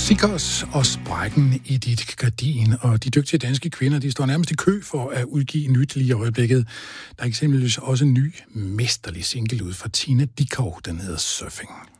Sikkers og Sprækken i dit gardin, og de dygtige danske kvinder, de står nærmest i kø for at udgive nyt lige i øjeblikket. Der er eksempelvis også en ny mesterlig single ud fra Tina Dickow, den hedder Surfing.